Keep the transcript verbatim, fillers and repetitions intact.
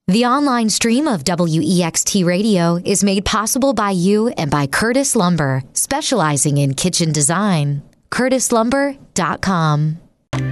The online stream of W E X T Radio is made possible by you and by Curtis Lumber, specializing in kitchen design. curtis lumber dot com.